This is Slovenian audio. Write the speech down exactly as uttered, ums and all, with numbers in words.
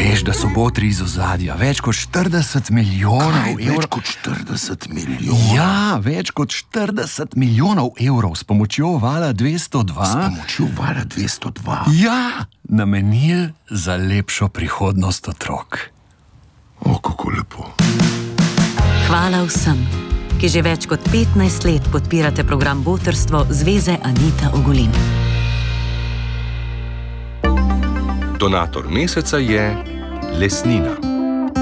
Veš, da so botri iz ozadja, več kot štirideset milijonov Kaj, evrov. več kot štirideset milijonov? Ja, več kot štirideset milijonov evrov s pomočjo vala dvesto dva. S pomočjo vala dvesto dva? Ja, namenili za lepšo prihodnost otrok. O, kako lepo. Hvala vsem, ki že več kot petnajst let podpirate program Botrstvo Zveze Anita Ogulin. Donator meseca je Lesnina.